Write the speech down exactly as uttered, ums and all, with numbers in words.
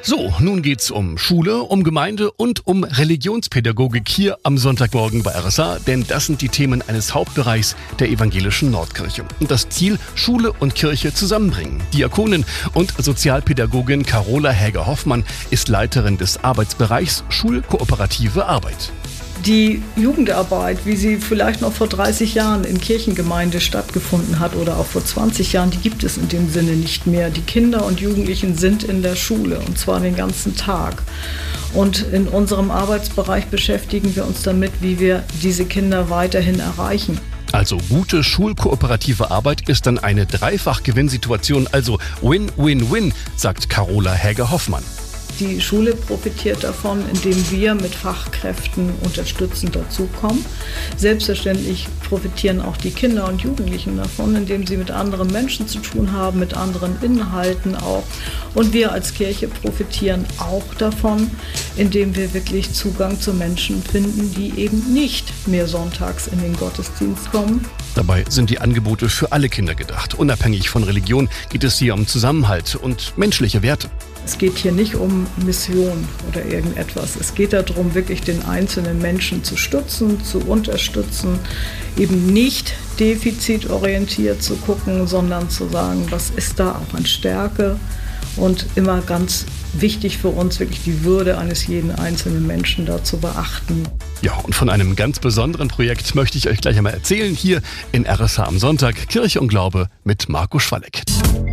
So, nun geht's um Schule, um Gemeinde und um Religionspädagogik hier am Sonntagmorgen bei R S A, denn das sind die Themen eines Hauptbereichs der evangelischen Nordkirche. Und das Ziel, Schule und Kirche zusammenbringen. Diakonin und Sozialpädagogin Carola Häger-Hoffmann ist Leiterin des Arbeitsbereichs Schulkooperative Arbeit. Die Jugendarbeit, wie sie vielleicht noch vor dreißig Jahren in Kirchengemeinde stattgefunden hat oder auch vor zwanzig Jahren, die gibt es in dem Sinne nicht mehr. Die Kinder und Jugendlichen sind in der Schule und zwar den ganzen Tag. Und in unserem Arbeitsbereich beschäftigen wir uns damit, wie wir diese Kinder weiterhin erreichen. Also gute schulkooperative Arbeit ist dann eine Dreifach-Gewinnsituation, also Win-Win-Win, sagt Carola Häger-Hoffmann. Die Schule profitiert davon, indem wir mit Fachkräften unterstützend dazukommen. Selbstverständlich profitieren auch die Kinder und Jugendlichen davon, indem sie mit anderen Menschen zu tun haben, mit anderen Inhalten auch. Und wir als Kirche profitieren auch davon, indem wir wirklich Zugang zu Menschen finden, die eben nicht mehr sonntags in den Gottesdienst kommen. Dabei sind die Angebote für alle Kinder gedacht. Unabhängig von Religion geht es hier um Zusammenhalt und menschliche Werte. Es geht hier nicht um Mission oder irgendetwas. Es geht darum, wirklich den einzelnen Menschen zu stützen, zu unterstützen, eben nicht defizitorientiert zu gucken, sondern zu sagen, was ist da auch an Stärke und immer ganz wichtig für uns, wirklich die Würde eines jeden einzelnen Menschen da zu beachten. Ja, und von einem ganz besonderen Projekt möchte ich euch gleich einmal erzählen, hier in R S H am Sonntag, Kirche und Glaube mit Marco Schwalleck.